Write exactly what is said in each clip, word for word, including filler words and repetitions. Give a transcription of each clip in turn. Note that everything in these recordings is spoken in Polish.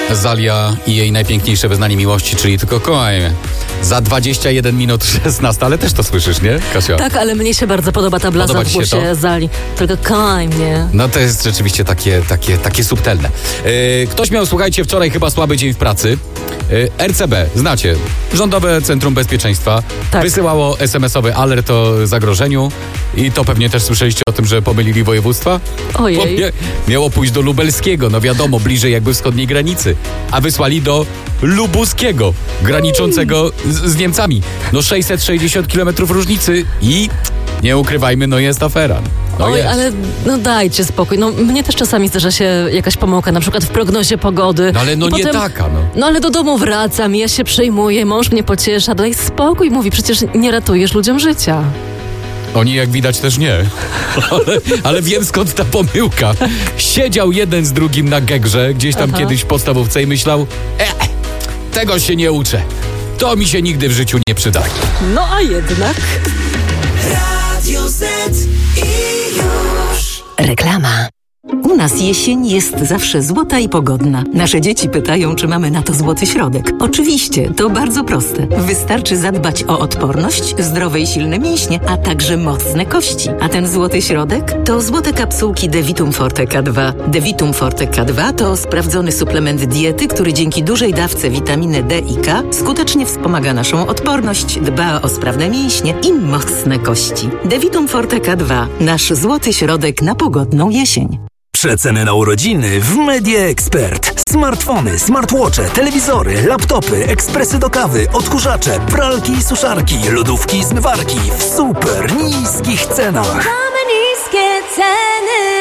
Zalia i jej najpiękniejsze wyznanie miłości, czyli Tylko kochaj mnie. Za dwadzieścia jeden minut szesnasta, ale też to słyszysz, nie, Kasia? Tak, ale mnie się bardzo podoba ta blaza w głosie Zali. Tylko kochaj mnie. No to jest rzeczywiście takie, takie, takie subtelne. Yy, ktoś miał, słuchajcie, wczoraj chyba słaby dzień w pracy. Yy, R C B, znacie, Rządowe Centrum Bezpieczeństwa, tak. Wysyłało es em esowy alert o zagrożeniu i to pewnie też słyszeliście o tym, że pomylili województwa? Ojej. Mie- miało pójść do lubelskiego, no wiadomo, bliżej jakby wschodniej granicy, a wysłali do lubuskiego, graniczącego z, z Niemcami. No sześćset sześćdziesiąt kilometrów różnicy i nie ukrywajmy, no jest afera. No Oj, jest. ale no dajcie spokój. No mnie też czasami zdarza się jakaś pomyłka, na przykład w prognozie pogody. No ale no I nie potem, taka, no. No ale do domu wracam, ja się przejmuję, mąż mnie pociesza, daj spokój, mówi, przecież nie ratujesz ludziom życia. Oni jak widać też nie. Ale, ale wiem skąd ta pomyłka. Siedział jeden z drugim na gegrze, gdzieś tam Aha. kiedyś w podstawówce i myślał, e, tego się nie uczę. To mi się nigdy w życiu nie przyda. No a jednak... Radio Z i już. Reklama. U nas jesień jest zawsze złota i pogodna. Nasze dzieci pytają, czy mamy na to złoty środek. Oczywiście, to bardzo proste. Wystarczy zadbać o odporność, zdrowe i silne mięśnie, a także mocne kości. A ten złoty środek to złote kapsułki Devitum Forte K dwa. Devitum Forte K dwa to sprawdzony suplement diety, który dzięki dużej dawce witaminy D i K skutecznie wspomaga naszą odporność, dba o sprawne mięśnie i mocne kości. Devitum Forte K dwa. Nasz złoty środek na pogodną jesień. Przeceny na urodziny w Media Expert. Smartfony, smartwatche, telewizory, laptopy, ekspresy do kawy, odkurzacze, pralki i suszarki, lodówki i zmywarki w super niskich cenach. Mamy niskie ceny.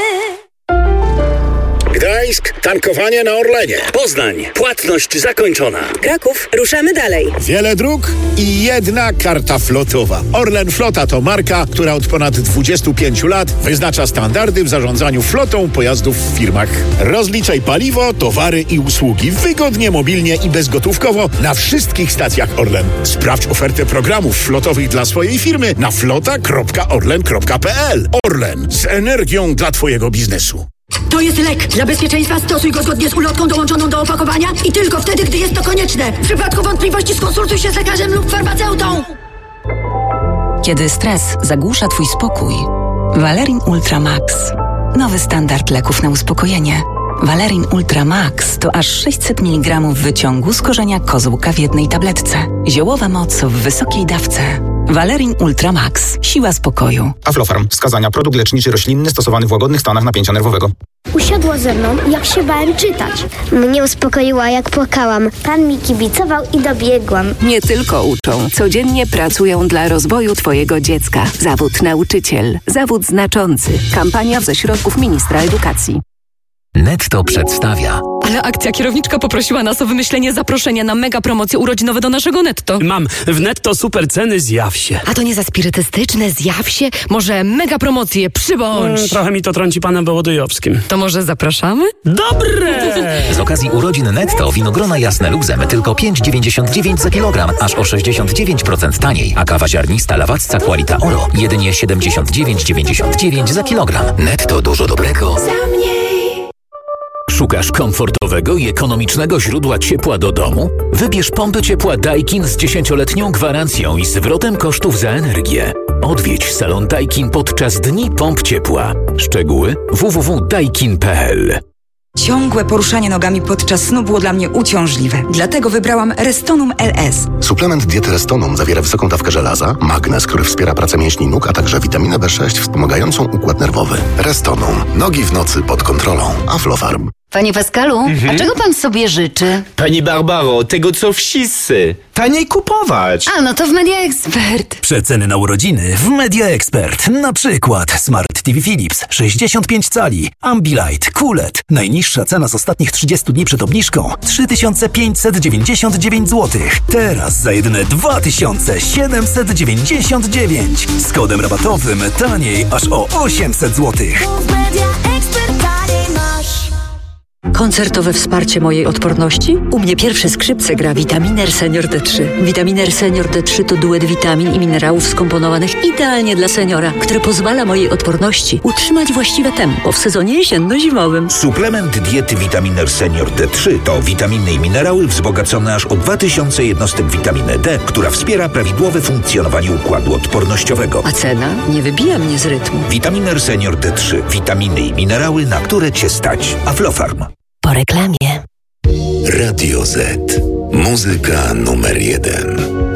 Gdańsk, tankowanie na Orlenie. Poznań, płatność zakończona. Kraków, ruszamy dalej. Wiele dróg i jedna karta flotowa. Orlen Flota to marka, która od ponad dwudziestu pięciu lat wyznacza standardy w zarządzaniu flotą pojazdów w firmach. Rozliczaj paliwo, towary i usługi wygodnie, mobilnie i bezgotówkowo na wszystkich stacjach Orlen. Sprawdź ofertę programów flotowych dla swojej firmy na flota kropka orlen kropka p l. Orlen, z energią dla twojego biznesu. To jest lek. Dla bezpieczeństwa stosuj go zgodnie z ulotką dołączoną do opakowania i tylko wtedy, gdy jest to konieczne. W przypadku wątpliwości skonsultuj się z lekarzem lub farmaceutą. Kiedy stres zagłusza twój spokój, Valerin Ultra Max. Nowy standard leków na uspokojenie. Valerin Ultra Max to aż sześćset miligramów wyciągu z korzenia kozłka w jednej tabletce. Ziołowa moc w wysokiej dawce. Valerin Ultra Max. Siła spokoju. Aflofarm. Wskazania. Produkt leczniczy roślinny stosowany w łagodnych stanach napięcia nerwowego. Usiadła ze mną, jak się bałem czytać. Mnie uspokoiła, jak płakałam. Pan mi kibicował i dobiegłam. Nie tylko uczą. Codziennie pracują dla rozwoju twojego dziecka. Zawód nauczyciel. Zawód znaczący. Kampania ze środków ministra edukacji. Netto przedstawia. Ale akcja kierowniczka poprosiła nas o wymyślenie zaproszenia na mega promocje urodzinowe do naszego Netto. Mam. W Netto super ceny, zjaw się. A to nie za spirytystyczne, zjaw się? Może mega promocje, przybądź. Hmm, trochę mi to trąci panem Wołodyjowskim. To może zapraszamy? Dobre! Z okazji urodzin Netto winogrona jasne luzem tylko pięć dziewięćdziesiąt dziewięć za kilogram, aż o sześćdziesiąt dziewięć procent taniej, a kawa ziarnista Lawacka Qualita Oro jedynie siedemdziesiąt dziewięć dziewięćdziesiąt dziewięć za kilogram. Netto, dużo dobrego. Za mniej. Szukasz komfortowego i ekonomicznego źródła ciepła do domu? Wybierz pompy ciepła Daikin z dziesięcioletnią gwarancją i zwrotem kosztów za energię. Odwiedź salon Daikin podczas Dni Pomp Ciepła. Szczegóły w w w kropka daikin kropka p l. Ciągłe poruszanie nogami podczas snu było dla mnie uciążliwe. Dlatego wybrałam Restonum L S. Suplement diety Restonum zawiera wysoką dawkę żelaza, magnez, który wspiera pracę mięśni nóg, a także witaminę B sześć wspomagającą układ nerwowy. Restonum. Nogi w nocy pod kontrolą. Aflofarm. Panie Pascalu, mhm. a czego pan sobie życzy? Pani Barbaro, tego co wszyscy. Taniej kupować. A, no to w Media Expert. Przeceny na urodziny w Media Expert. Na przykład Smart T V Philips sześćdziesiąt pięć cali, Ambilight, Q L E D. Najniższa cena z ostatnich trzydziestu dni przed obniżką trzy tysiące pięćset dziewięćdziesiąt dziewięć złotych. Teraz za jedyne dwa tysiące siedemset dziewięćdziesiąt dziewięć. Z kodem rabatowym taniej aż o osiemset złotych. Koncertowe wsparcie mojej odporności? U mnie pierwsze skrzypce gra Vitaminer Senior D trzy. Vitaminer Senior D trzy to duet witamin i minerałów skomponowanych idealnie dla seniora, który pozwala mojej odporności utrzymać właściwe tempo w sezonie jesienno-zimowym. Suplement diety Vitaminer Senior D trzy to witaminy i minerały wzbogacone aż o dwa tysiące jednostek witaminy D, która wspiera prawidłowe funkcjonowanie układu odpornościowego. A cena nie wybija mnie z rytmu. Vitaminer Senior D trzy. Witaminy i minerały, na które Cię stać. Aflofarm. Po reklamie. Radio Z. Muzyka numer jeden.